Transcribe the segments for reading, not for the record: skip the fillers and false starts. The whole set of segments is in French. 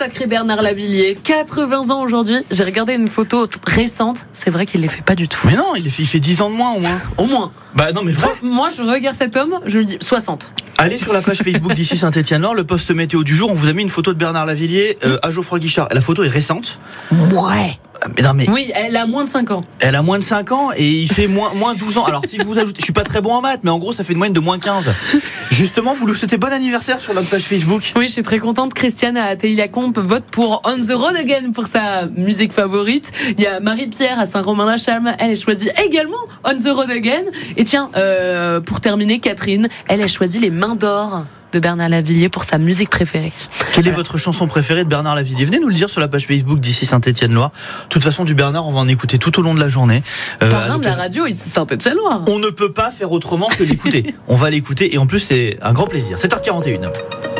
sacré Bernard Lavilliers, 80 ans aujourd'hui. J'ai regardé une photo récente. C'est vrai qu'il les fait pas du tout. Mais non, il fait 10 ans de moins au moins. Au moins. Bah non mais vrai. Moi, je regarde cet homme, je me dis 60. Allez sur la page Facebook d'ici Saint-Étienne-Nord, le post météo du jour. On vous a mis une photo de Bernard Lavilliers à Geoffroy Guichard. La photo est récente. Ouais. Mais non, mais oui, elle a moins de 5 ans. Elle a moins de 5 ans et il fait moins 12 ans. Alors si je vous ajoute, je suis pas très bon en maths, mais en gros ça fait une moyenne de moins 15. Justement, vous lui souhaitez bon anniversaire sur notre page Facebook. Oui, je suis très contente. Christiane à Théilia-Compe vote pour On the Road Again pour sa musique favorite. Il y a Marie-Pierre à Saint-Romain-la-Chalme, elle a choisi également On the Road Again. Et tiens, pour terminer, Catherine, elle a choisi Les Mains d'Or de Bernard Lavilliers pour sa musique préférée. Quelle est votre chanson préférée de Bernard Lavilliers? Venez nous le dire sur la page Facebook d'ici Saint-Étienne-Loire. De toute façon, du Bernard, on va en écouter tout au long de la journée. Parrain de la radio ici Saint-Étienne-Loire. On ne peut pas faire autrement que l'écouter. On va l'écouter et en plus c'est un grand plaisir. 7h41.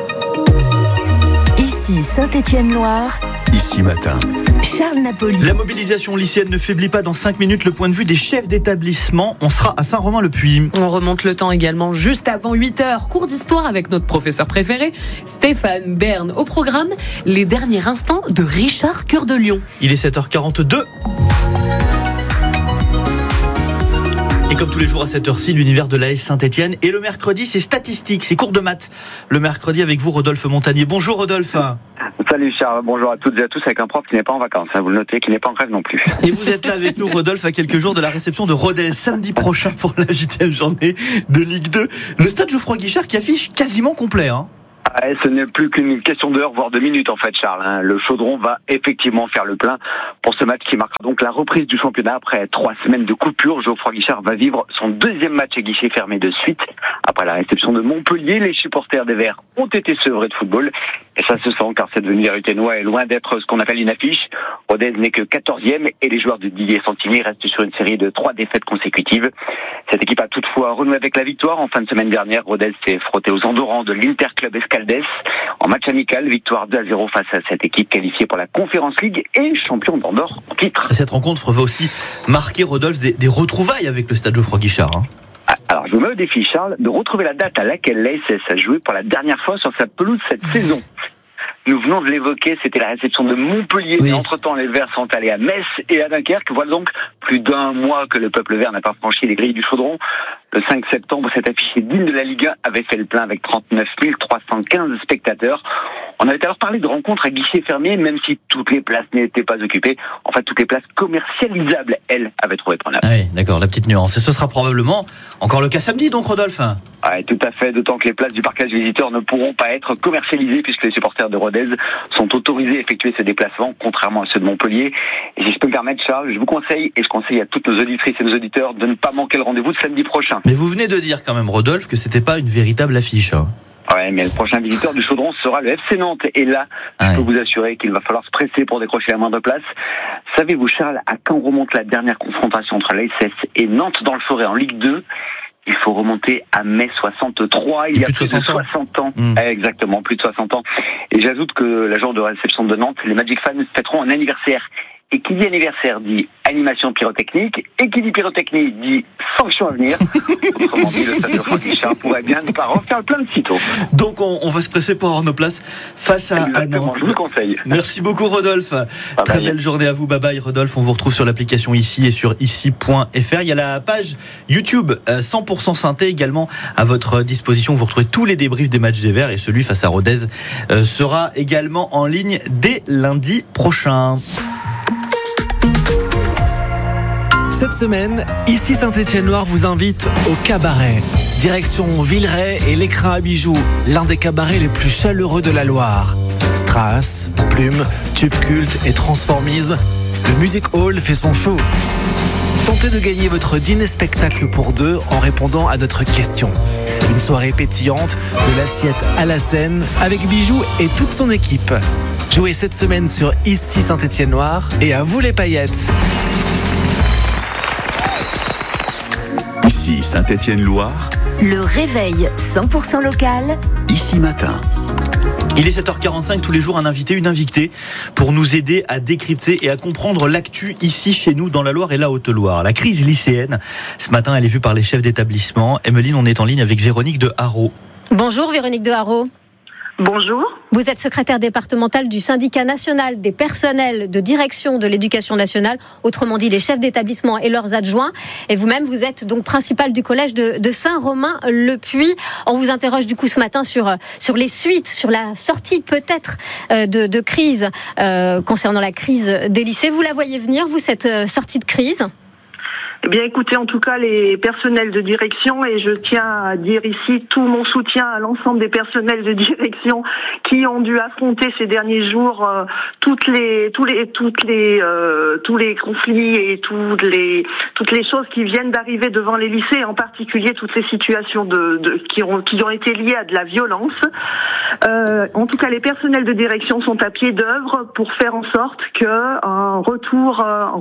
Ici Saint-Étienne-Loire. Ici matin. Charles Napoli. La mobilisation lycéenne ne faiblit pas. Dans 5 minutes, le point de vue des chefs d'établissement. On sera à Saint-Romain-le-Puy. On remonte le temps également juste avant 8h. Cours d'histoire avec notre professeur préféré, Stéphane Bern. Au programme, les derniers instants de Richard Cœur de Lion. Il est 7h42. Et comme tous les jours à cette heure-ci, l'univers de l'AS Saint-Étienne. Et le mercredi, c'est statistiques, c'est cours de maths. Le mercredi avec vous, Rodolphe Montagnier. Bonjour Rodolphe. Salut Charles, bonjour à toutes et à tous, avec un prof qui n'est pas en vacances, vous le notez, qui n'est pas en grève non plus. Et vous êtes là avec nous, Rodolphe, à quelques jours de la réception de Rodez, samedi prochain pour la 8e journée de Ligue 2. Le stade Geoffroy Guichard qui affiche quasiment complet, hein. Ce n'est plus qu'une question d'heure, voire de minutes en fait, Charles. Le Chaudron va effectivement faire le plein pour ce match qui marquera donc la reprise du championnat après 3 semaines de coupure. Geoffroy Guichard va vivre son 2e match à guichet fermé de suite. Après la réception de Montpellier, les supporters des Verts ont été sevrés de football. Et ça se sent car cette venue des Ruténois est loin d'être ce qu'on appelle une affiche. Rodez n'est que 14e et les joueurs de Didier Santini restent sur une série de 3 défaites consécutives. Cette équipe a toutefois renoué avec la victoire. En fin de semaine dernière, Rodez s'est frotté aux endurants de l'Interclub Escaldes. En match amical, victoire 2-0 face à cette équipe qualifiée pour la Conference League et champion d'Andorre en titre. Cette rencontre va aussi marquer, Rodolphe, des retrouvailles avec le stade Geoffroy Guichard, hein. Alors, je vous mets au défi, Charles, de retrouver la date à laquelle l'ASS a joué pour la dernière fois sur sa pelouse cette saison. Nous venons de l'évoquer, c'était la réception de Montpellier. Oui. Et entre-temps, les Verts sont allés à Metz et à Dunkerque. Voilà donc plus d'1 mois que le peuple vert n'a pas franchi les grilles du Chaudron. Le 5 septembre, cette affiche digne de la Ligue 1 avait fait le plein avec 39 315 spectateurs. On avait alors parlé de rencontres à guichet fermé, même si toutes les places n'étaient pas occupées. En fait, toutes les places commercialisables, elles, avaient trouvé preneur. Ah oui, d'accord, la petite nuance. Et ce sera probablement encore le cas samedi, donc, Rodolphe. Ouais, tout à fait, d'autant que les places du parcage visiteurs ne pourront pas être commercialisées puisque les supporters de Rodez sont autorisés à effectuer ces déplacements, contrairement à ceux de Montpellier. Et si je peux me permettre, Charles, je vous conseille, et je conseille à toutes nos auditrices et nos auditeurs, de ne pas manquer le rendez-vous de samedi prochain. Mais vous venez de dire quand même, Rodolphe, que c'était pas une véritable affiche, hein. Ouais, mais le prochain visiteur du Chaudron sera le FC Nantes. Et là, je peux vous assurer qu'il va falloir se presser pour décrocher la moindre place. Savez-vous, Charles, à quand remonte la dernière confrontation entre l'ASS et Nantes dans le Forêt en Ligue 2 ? Il faut remonter à mai 63, il y a plus de 60 ans. Exactement, plus de 60 ans. Et j'ajoute que la journée de réception de Nantes, les Magic Fans fêteront un anniversaire. Et qui dit anniversaire dit animation pyrotechnique, et qui dit pyrotechnique dit sanction à venir. Autrement dit, le stade Geoffroy Guichard pourrait bien ne pas refaire plein de sitôt. Donc on va se presser pour avoir nos places face à Nantes. Je vous le conseille. Merci beaucoup, Rodolphe. Très belle journée à vous. Bye bye, Rodolphe. On vous retrouve sur l'application ici et sur ici.fr. Il y a la page YouTube 100% synthé également à votre disposition. Vous retrouvez tous les débriefs des matchs des Verts et celui face à Rodez sera également en ligne dès lundi prochain. Cette semaine, ici Saint-Étienne-Loire vous invite au cabaret. Direction Villeray et l'Écrin à bijoux, l'un des cabarets les plus chaleureux de la Loire. Strass, plumes, tubes cultes et transformisme, le Music Hall fait son show. Tentez de gagner votre dîner-spectacle pour 2 en répondant à notre question. Une soirée pétillante, de l'assiette à la scène, avec Bijoux et toute son équipe. Jouez cette semaine sur Ici Saint-Étienne-Loire et à vous les paillettes. Ici Saint-Étienne-Loire. Le réveil 100% local. Ici matin. Il est 7h45, tous les jours un invité, une invitée pour nous aider à décrypter et à comprendre l'actu ici chez nous dans la Loire et la Haute-Loire. La crise lycéenne, ce matin elle est vue par les chefs d'établissement. Emeline, on est en ligne avec Véronique de Haro. Bonjour Véronique de Haro. Bonjour. Vous êtes secrétaire départementale du syndicat national des personnels de direction de l'éducation nationale, autrement dit les chefs d'établissement et leurs adjoints. Et vous-même, vous êtes donc principale du collège de Saint-Romain-le-Puy. On vous interroge du coup ce matin sur les suites, sur la sortie peut-être de crise concernant la crise des lycées. Vous la voyez venir, vous, cette sortie de crise ? Eh bien, écoutez, en tout cas, les personnels de direction, et je tiens à dire ici tout mon soutien à l'ensemble des personnels de direction qui ont dû affronter ces derniers jours tous les conflits et toutes les choses qui viennent d'arriver devant les lycées, en particulier toutes les situations qui ont été liées à de la violence. En tout cas, les personnels de direction sont à pied d'œuvre pour faire en sorte que un retour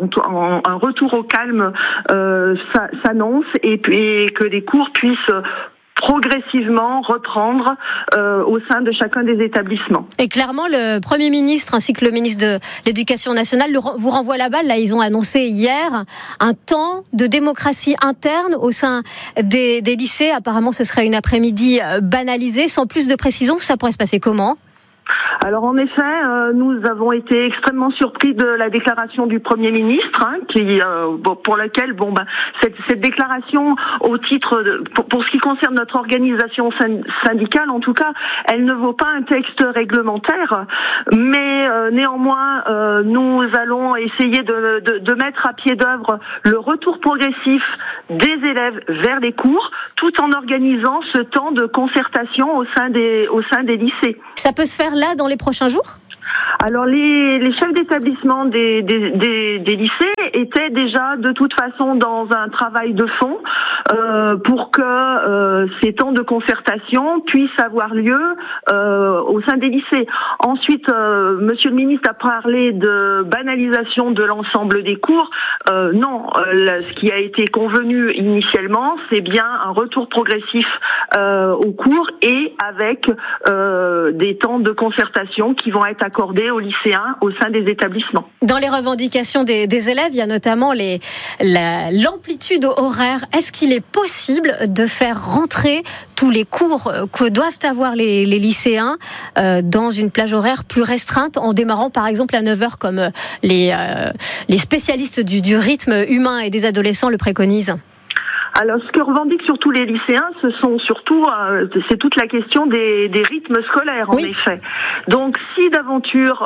au calme s'annonce et que les cours puissent progressivement reprendre au sein de chacun des établissements. Et clairement, le Premier ministre ainsi que le ministre de l'Éducation nationale vous renvoient la balle. Là, ils ont annoncé hier un temps de démocratie interne au sein des lycées. Apparemment, ce serait une après-midi banalisée. Sans plus de précision, ça pourrait se passer comment ? Alors en effet, nous avons été extrêmement surpris de la déclaration du Premier ministre, pour laquelle cette déclaration au titre pour ce qui concerne notre organisation syndicale, en tout cas, elle ne vaut pas un texte réglementaire, mais néanmoins nous allons essayer de mettre à pied d'œuvre le retour progressif des élèves vers les cours, tout en organisant ce temps de concertation au sein des lycées. Ça peut se faire là dans les prochains jours ? Alors les chefs d'établissement des lycées étaient déjà de toute façon dans un travail de fond pour que ces temps de concertation puissent avoir lieu au sein des lycées. Ensuite, Monsieur le ministre a parlé de banalisation de l'ensemble des cours. Non, ce qui a été convenu initialement, c'est bien un retour progressif aux cours et avec des temps de concertation qui vont être accordés aux lycéens au sein des établissements. Dans les revendications des élèves, il y a notamment l'amplitude horaire. Est-ce qu'il est possible de faire rentrer tous les cours que doivent avoir les lycéens dans une plage horaire plus restreinte, en démarrant par exemple à 9h comme les spécialistes du rythme humain et des adolescents le préconisent ? Alors, ce que revendiquent surtout les lycéens, c'est toute la question des rythmes scolaires, en effet. Donc, si d'aventure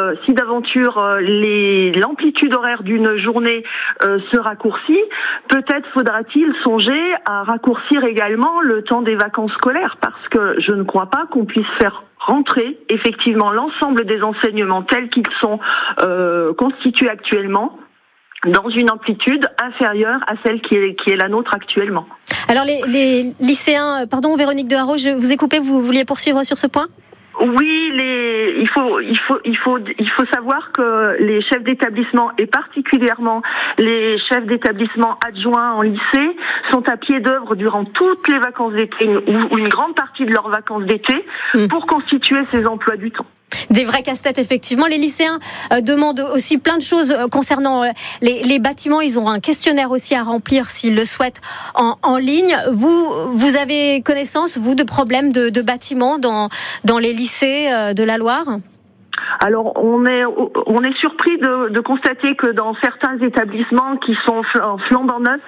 l'amplitude horaire d'une journée se raccourcit, peut-être faudra-t-il songer à raccourcir également le temps des vacances scolaires, parce que je ne crois pas qu'on puisse faire rentrer effectivement l'ensemble des enseignements tels qu'ils sont constitués actuellement dans une amplitude inférieure à celle qui est la nôtre actuellement. Alors les lycéens, pardon Véronique de Haro, je vous ai coupé, vous vouliez poursuivre sur ce point ? Oui, il faut savoir que les chefs d'établissement et particulièrement les chefs d'établissement adjoints en lycée sont à pied d'œuvre durant toutes les vacances d'été ou une grande partie de leurs vacances d'été pour constituer ces emplois du temps. Des vrais casse-têtes, effectivement. Les lycéens demandent aussi plein de choses concernant les bâtiments. Ils ont un questionnaire aussi à remplir s'ils le souhaitent en ligne. Vous avez connaissance, vous, de problèmes de bâtiments dans les lycées de la Loire ? Alors, on est surpris de constater que dans certains établissements qui sont en flambant neufs,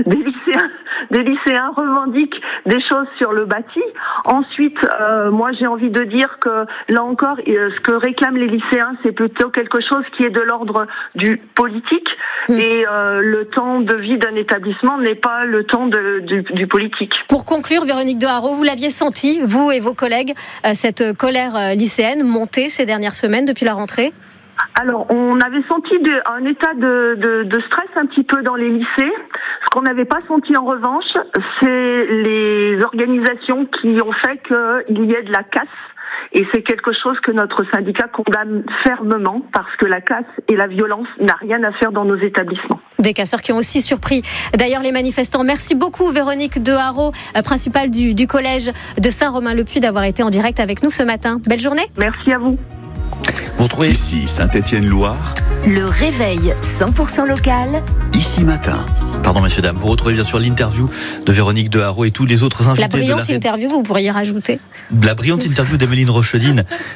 des lycéens revendiquent des choses sur le bâti. Ensuite, moi, j'ai envie de dire que, là encore, ce que réclament les lycéens, c'est plutôt quelque chose qui est de l'ordre du politique. Et le temps de vie d'un établissement n'est pas le temps du politique. Pour conclure, Véronique de Haro, vous l'aviez senti, vous et vos collègues, cette colère lycéenne monter ces dernières semaines depuis la rentrée ? Alors, on avait senti un état de stress un petit peu dans les lycées. Ce qu'on n'avait pas senti en revanche, c'est les organisations qui ont fait qu'il y ait de la casse. Et c'est quelque chose que notre syndicat condamne fermement parce que la casse et la violence n'a rien à faire dans nos établissements. Des casseurs qui ont aussi surpris d'ailleurs les manifestants. Merci beaucoup Véronique de Haro, principale du collège de Saint-Romain-le-Puy, d'avoir été en direct avec nous ce matin. Belle journée. Merci à vous. Vous retrouvez ici Saint-Étienne-Loire Le réveil 100% local. Ici Matin. Pardon, messieurs, dames. Vous retrouvez bien sûr l'interview de Véronique Deharro et tous les autres invités. La brillante interview, vous pourriez rajouter. La brillante interview d'Emeline Rochedy.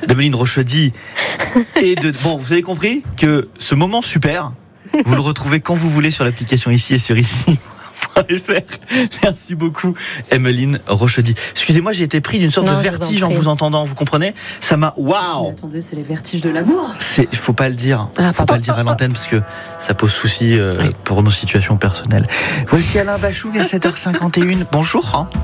Bon, vous avez compris que ce moment super, vous le retrouvez quand vous voulez sur l'application ici et sur ici. Merci beaucoup, Emeline Rochedy. Excusez-moi, j'ai été pris d'une sorte de vertige en vous entendant. Vous comprenez ? Ça m'a. Waouh ! Attendez, c'est les vertiges de l'amour. Il faut pas le dire. Faut pas le dire à l'antenne parce que ça pose souci pour nos situations personnelles. Voici Alain Bachung à 7h51. Bonjour.